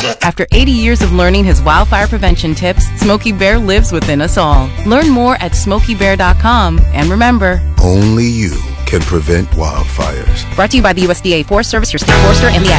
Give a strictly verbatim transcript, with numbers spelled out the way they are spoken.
After eighty years of learning his wildfire prevention tips, Smokey Bear lives within us all. Learn more at smokey bear dot com. And remember, only you can prevent wildfires. Brought to you by the U S D A Forest Service, your state forester, and the Ad